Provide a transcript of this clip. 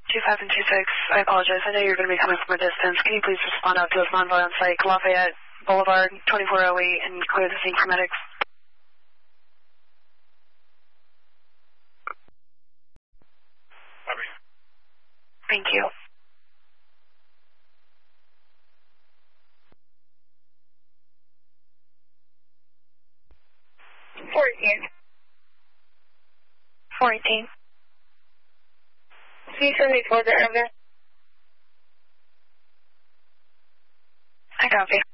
25 and 26, I apologize. I know you're going to be coming from a distance. Can you please respond out to us non-violent psych, Lafayette Boulevard, 2408, and clear the scene for medics? Thank you. $418. C-74, the other. I copy.